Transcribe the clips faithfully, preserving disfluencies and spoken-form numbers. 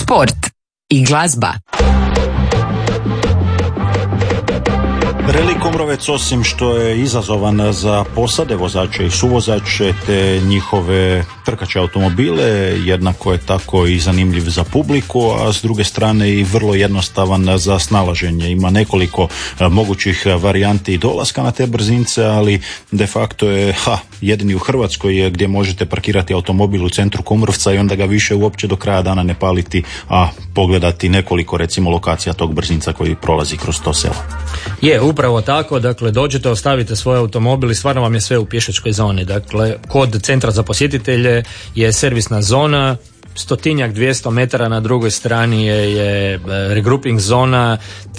sport i glazba. Reli Kumrovec, osim što je izazovan za posade, vozače i suvozače te njihove trkače automobile, jednako je tako i zanimljiv za publiku, a s druge strane i vrlo jednostavan za snalaženje. Ima nekoliko mogućih varijanti dolaska na te brzince, ali de facto je ha, jedini u Hrvatskoj gdje možete parkirati automobil u centru Kumrovca i onda ga više uopće do kraja dana ne paliti, a pogledati nekoliko recimo lokacija tog brzinca koji prolazi kroz to selo. Je, upravo tako, dakle dođete, ostavite svoj automobil i stvarno vam je sve u pješačkoj zoni. Dakle, kod centra za posjetitelje je servisna zona, stotinjak, dvjesto metara na drugoj strani je, je regrouping zona,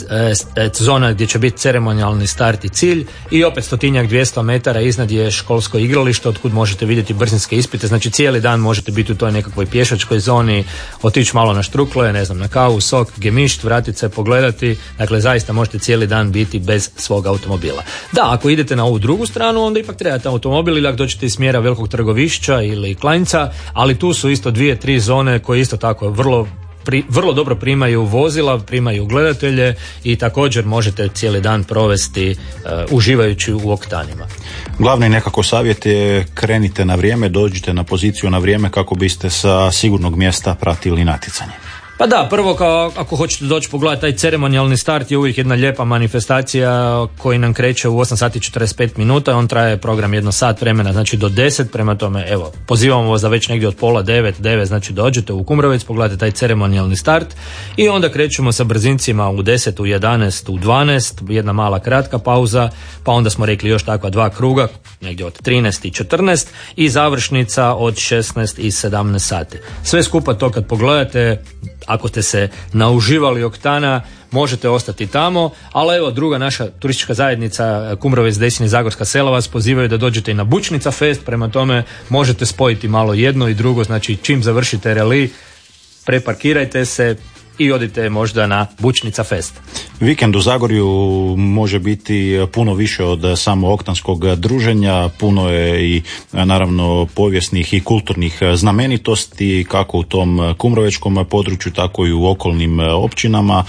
zona gdje će biti ceremonijalni start i cilj, i opet stotinjak, dvjesto metara iznad je školsko igralište otkud možete vidjeti brzinske ispite. Znači cijeli dan možete biti u toj nekakvoj pješačkoj zoni, otići malo na štrukle, ne znam, na kavu, sok, gemišt, vratiti se, pogledati. Dakle, zaista možete cijeli dan biti bez svog automobila. Da, ako idete na ovu drugu stranu, onda ipak trebate automobil, ili ako dođete iz smjera Velikog Trgovišća ili Klanjca, ali tu su isto dvije, tri zone koje isto tako vrlo Pri, vrlo dobro primaju vozila, primaju gledatelje i također možete cijeli dan provesti uh, uživajući u oktanima. Glavni nekako savjet je krenite na vrijeme, dođite na poziciju na vrijeme kako biste sa sigurnog mjesta pratili natjecanje. Pa da, prvo kao ako hoćete doći pogledati taj ceremonijalni start je uvijek jedna lijepa manifestacija koji nam kreće u osam sati i četrdeset pet minuta, on traje program jedno sat vremena, znači do deset, prema tome evo, pozivamo vas da već negdje od pola devet, devet, znači dođete u Kumrovec, pogledate taj ceremonijalni start i onda krećemo sa brzincima u deset, u jedanaest, u dvanaest, jedna mala kratka pauza, pa onda smo rekli još takva dva kruga, negdje od trinaest i četrnaest i završnica od šesnaest i sedamnaest sati. Sve skupa to kad pogledate, ako ste se nauživali oktana, možete ostati tamo, ali evo druga naša turistička zajednica Kumrovec, Desinje, Zagorska sela vas pozivaju da dođete i na Bučnica Fest, prema tome možete spojiti malo jedno i drugo, znači čim završite reli, preparkirajte se i odite možda na Bučnica Fest. Vikend u Zagorju može biti puno više od samo oktanskog druženja, puno je i naravno povijesnih i kulturnih znamenitosti kako u tom kumrovečkom području, tako i u okolnim općinama.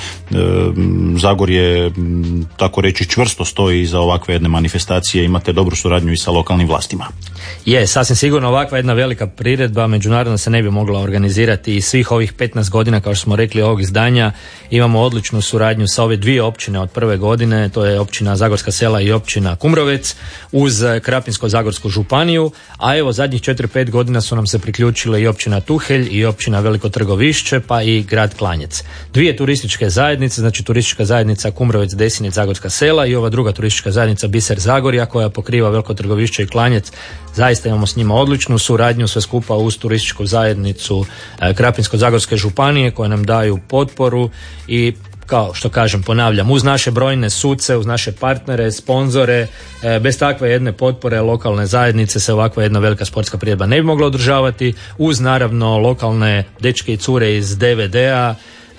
Zagorje, tako reći, čvrsto stoji iza ovakve jedne manifestacije, imate dobru suradnju i sa lokalnim vlastima. Je, sasvim sigurno ovakva jedna velika priredba međunarodno se ne bi mogla organizirati i svih ovih petnaest godina, kao što smo rekli, ovog izdanja imamo odličnu suradnju sa ove dvije općine od prve godine, to je općina Zagorska sela i općina Kumrovec uz Krapinsko-zagorsku županiju, a evo zadnjih četiri pet godina su nam se priključile i općina Tuhelj i općina Veliko Trgovišće pa i grad Klanjec. Dvije turističke zajednice, znači turistička zajednica Kumrovec, Desinje, Zagorska sela i ova druga turistička zajednica Biser Zagorja koja pokriva Veliko Trgovišće i Klanjec. Zaista imamo s njima odličnu suradnju, sve skupa uz turističku zajednicu Krapinsko-zagorske županije koje nam daju potporu i kao što kažem, ponavljam, uz naše brojne suce, uz naše partnere, sponzore, bez takve jedne potpore lokalne zajednice se ovakva jedna velika sportska priredba ne bi mogla održavati, uz naravno lokalne dečke i cure iz D V D-a,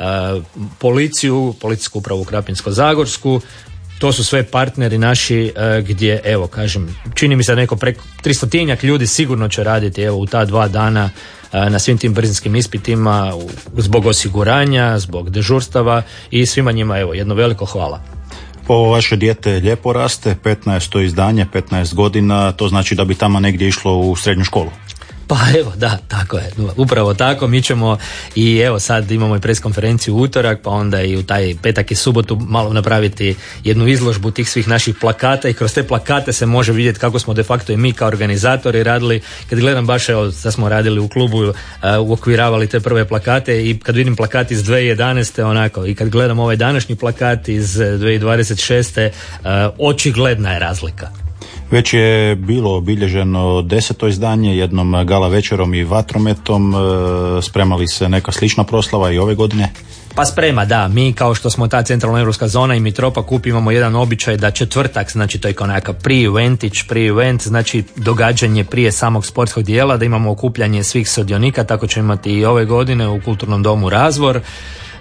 policiju, policijsku upravu Krapinsko-zagorsku. To su sve partneri naši gdje, evo kažem, čini mi se neko preko tristotinjak ljudi sigurno će raditi evo u ta dva dana na svim tim brzinskim ispitima zbog osiguranja, zbog dežurstava i svima njima evo jedno veliko hvala. Ovo vaše dijete lijepo raste, petnaesto izdanje, petnaest godina, to znači da bi tamo negdje išlo u srednju školu. Pa evo, da, tako je, upravo tako, mi ćemo i evo sad imamo i preskonferenciju u utorak, pa onda i u taj petak i subotu malo napraviti jednu izložbu tih svih naših plakata i kroz te plakate se može vidjeti kako smo de facto i mi kao organizatori radili. Kad gledam baš evo da smo radili u klubu, uh, uokviravali te prve plakate i kad vidim plakat iz dvije tisuće jedanaeste onako i kad gledam ovaj današnji plakat iz dvije tisuće dvadeset šeste uh, očigledna je razlika. Već je bilo obilježeno deseto izdanje jednom gala večerom i vatrometom. Spremali se neka slična proslava i ove godine? Pa sprema, da. Mi kao što smo ta centralna europska zona i Mitropa Kup imamo jedan običaj da četvrtak, znači to je kao nekakav pre-eventić, pre-event, znači događanje prije samog sportskog dijela, da imamo okupljanje svih sudionika, tako ćemo imati i ove godine u Kulturnom domu Razvor.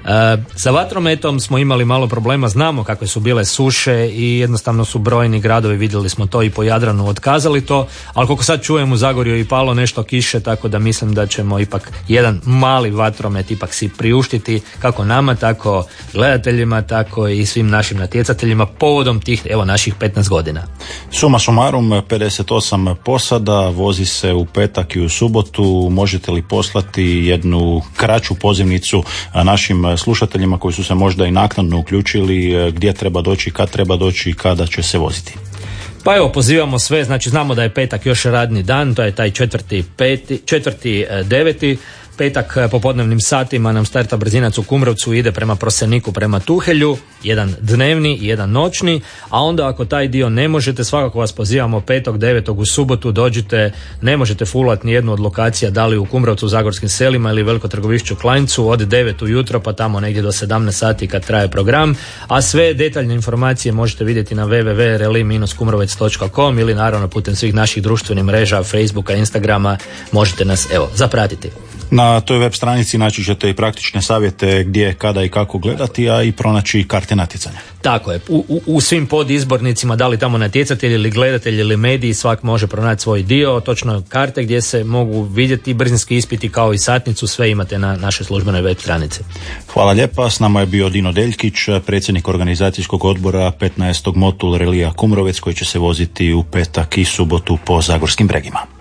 Sa vatrometom smo imali malo problema, znamo kakve su bile suše i jednostavno su brojni gradovi, vidjeli smo to i po Jadranu, otkazali to, ali koliko sad čujem u Zagorju i palo nešto kiše, tako da mislim da ćemo ipak jedan mali vatromet ipak si priuštiti, kako nama, tako gledateljima, tako i svim našim natjecateljima povodom tih, evo, naših petnaest godina. Suma sumarum, pedeset osam posada, vozi se u petak i u subotu. Možete li poslati jednu kraću pozivnicu našim slušateljima koji su se možda i naknadno uključili, gdje treba doći, kad treba doći i kada će se voziti? Pa evo, pozivamo sve, znači znamo da je petak još radni dan, to je taj četvrti, peti, četvrti deveti. Petak popodnevnim satima nam starta brzinac u Kumrovcu, ide prema Proseniku, prema Tuhelju, jedan dnevni i jedan noćni, a onda ako taj dio ne možete, svakako vas pozivamo petog devetog u subotu, dođite, ne možete fulati ni jednu od lokacija, da li u Kumrovcu, u Zagorskim selima ili Velikotrgovišću Klanjcu, od devet ujutro pa tamo negdje do sedamnaest sati kad traje program, a sve detaljne informacije možete vidjeti na w w w tačka reli dash kumrovec tačka com ili naravno putem svih naših društvenih mreža, Facebooka, Instagrama, možete nas, evo, zapratiti. Na toj web stranici naći ćete i praktične savjete gdje, kada i kako gledati, a i pronaći karte natjecanja. Tako je, u, u, u svim podizbornicima, da li tamo natjecatelji ili gledatelji ili mediji, svak može pronaći svoj dio, točno karte gdje se mogu vidjeti brzinski ispiti kao i satnicu, sve imate na našoj službenoj web stranici. Hvala lijepa, s nama je bio Dino Deljkić, predsjednik organizacijskog odbora petnaestog Motul relija Kumrovec, koji će se voziti u petak i subotu po Zagorskim bregima.